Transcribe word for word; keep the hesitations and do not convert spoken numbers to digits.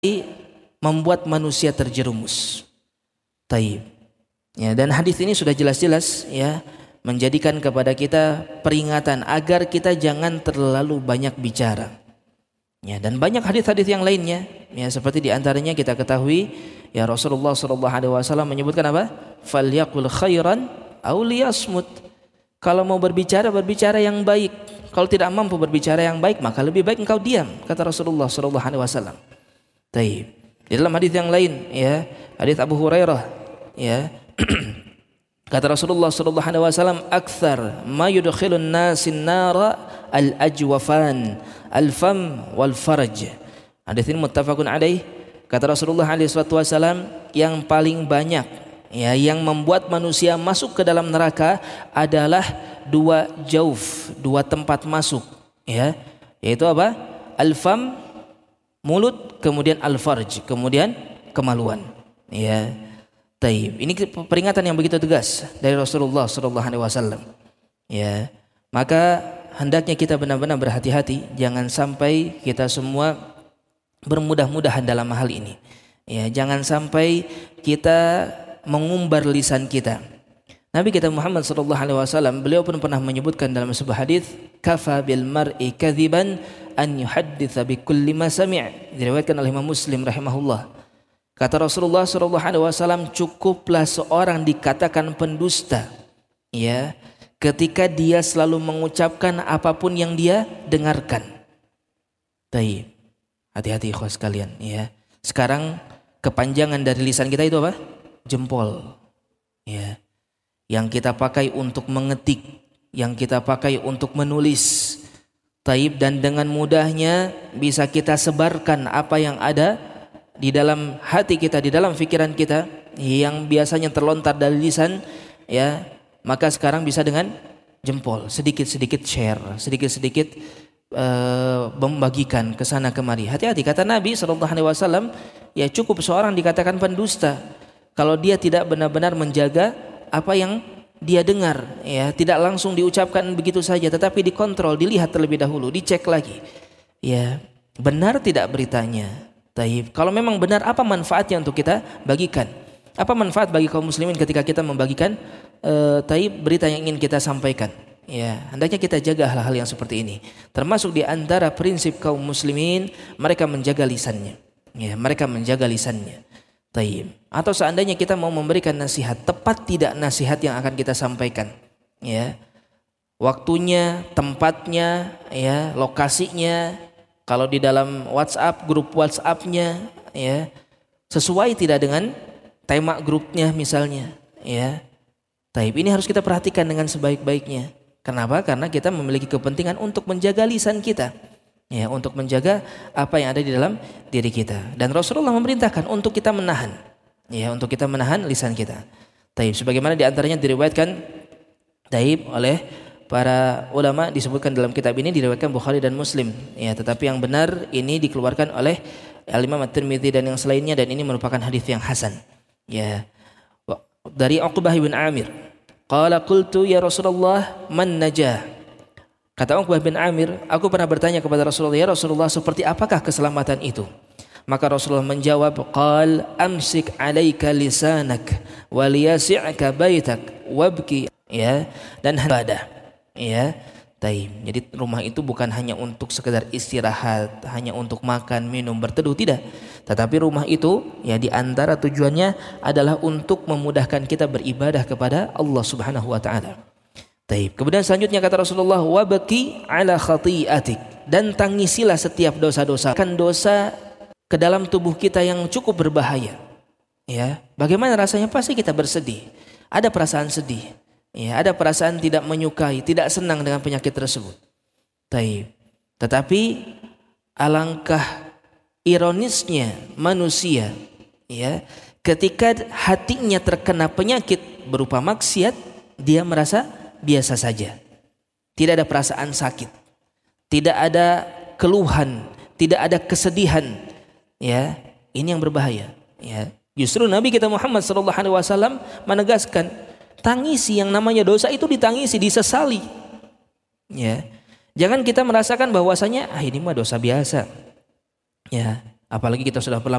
membuat manusia terjerumus. Taib. Ya, dan hadis ini sudah jelas-jelas ya menjadikan kepada kita peringatan agar kita jangan terlalu banyak bicara. Ya, dan banyak hadis-hadis yang lainnya ya, seperti diantaranya kita ketahui ya Rasulullah sallallahu alaihi wasallam menyebutkan apa? Falyaqul khairan aw liyasmut. Kalau mau berbicara, berbicara yang baik. Kalau tidak mampu berbicara yang baik, maka lebih baik engkau diam, kata Rasulullah sallallahu alaihi wasallam. Taib. Di dalam hadis yang lain ya, hadis Abu Hurairah ya kata Rasulullah sallallahu alaihi wasallam, aktsar ma yudkhilun nasin nara al-ajwafan al-fam wal farj. Hadis ini muttafaqun alaih. Kata Rasulullah alaihi wasallam, yang paling banyak ya yang membuat manusia masuk ke dalam neraka adalah dua jauf, dua tempat masuk ya. Yaitu apa? Al-fam, mulut, kemudian al-farj, kemudian kemaluan. Ya. Taib. Ini peringatan yang begitu tegas dari Rasulullah sallallahu alaihi wasallam. Ya. Maka hendaknya kita benar-benar berhati-hati, jangan sampai kita semua bermudah-mudahan dalam hal ini. Ya, jangan sampai kita mengumbar lisan kita. Nabi kita Muhammad sallallahu alaihi wasallam beliau pun pernah menyebutkan dalam sebuah hadis, kafa bil mar'i kadziban an yuhadditsa bi kulli ma sami'. Diriwayatkan oleh Imam Muslim rahimahullah. Kata Rasulullah sallallahu alaihi wasallam, cukuplah seorang dikatakan pendusta ya ketika dia selalu mengucapkan apapun yang dia dengarkan. Taib. Hati-hati ikhwas sekalian ya. Sekarang kepanjangan dari lisan kita itu apa? Jempol. Ya. Yang kita pakai untuk mengetik, yang kita pakai untuk menulis. Taib, dan dengan mudahnya bisa kita sebarkan apa yang ada di dalam hati kita, di dalam pikiran kita yang biasanya terlontar dari lisan ya, maka sekarang bisa dengan jempol, sedikit-sedikit share, sedikit-sedikit uh, membagikan ke sana kemari. Hati-hati, kata Nabi sallallahu alaihi wasallam, ya cukup seorang dikatakan pendusta kalau dia tidak benar-benar menjaga apa yang dia dengar ya, tidak langsung diucapkan begitu saja, tetapi dikontrol, dilihat terlebih dahulu, dicek lagi. Ya, benar tidak beritanya? Taib. Kalau memang benar, apa manfaatnya untuk kita bagikan? Apa manfaat bagi kaum muslimin ketika kita membagikan uh, taib berita yang ingin kita sampaikan? Ya, hendaknya kita jaga hal-hal yang seperti ini. Termasuk di antara prinsip kaum muslimin, mereka menjaga lisannya. Ya, mereka menjaga lisannya. Taib. Atau seandainya kita mau memberikan nasihat, tepat tidak nasihat yang akan kita sampaikan? Ya. Waktunya, tempatnya, ya, lokasinya. Kalau di dalam WhatsApp, grup WhatsApp-nya ya, sesuai tidak dengan tema grupnya misalnya ya. Taib, ini harus kita perhatikan dengan sebaik-baiknya. Kenapa? Karena kita memiliki kepentingan untuk menjaga lisan kita. Ya, untuk menjaga apa yang ada di dalam diri kita. Dan Rasulullah memerintahkan untuk kita menahan. Ya, untuk kita menahan lisan kita. Taib, sebagaimana di antaranya diriwayatkan taib oleh para ulama, disebutkan dalam kitab ini, diriwayatkan Bukhari dan Muslim ya, tetapi yang benar ini dikeluarkan oleh Al-Imam At-Tirmidzi dan yang selainnya, dan ini merupakan hadis yang hasan ya. Dari Uqbah bin Amir, qala qultu ya Rasulullah man najah. Kata Uqbah bin Amir, aku pernah bertanya kepada Rasulullah, ya Rasulullah, seperti apakah keselamatan itu? Maka Rasulullah menjawab, qal amsik alaika lisanak waliyasi'ka baitak wabki ya, dan ibadah. Ya, taib. Jadi rumah itu bukan hanya untuk sekedar istirahat, hanya untuk makan, minum, berteduh, tidak. Tetapi rumah itu ya di antara tujuannya adalah untuk memudahkan kita beribadah kepada Allah Subhanahu wa taala. Taib. Kemudian selanjutnya kata Rasulullah, wabki ala khati'atik, dan tangisilah setiap dosa-dosa. Kan dosa ke dalam tubuh kita yang cukup berbahaya. Ya, bagaimana rasanya? Pasti kita bersedih. Ada perasaan sedih. Ya, ada perasaan tidak menyukai, tidak senang dengan penyakit tersebut. Taib. Tetapi alangkah ironisnya manusia, ya, ketika hatinya terkena penyakit berupa maksiat, dia merasa biasa saja. Tidak ada perasaan sakit, tidak ada keluhan, tidak ada kesedihan. Ya, ini yang berbahaya. Ya, justru Nabi kita Muhammad sallallahu alaihi wasallam menegaskan, tangisi yang namanya dosa itu, ditangisi, disesali. Ya. Jangan kita merasakan bahwasanya ah ini mah dosa biasa. Ya, Apalagi kita sudah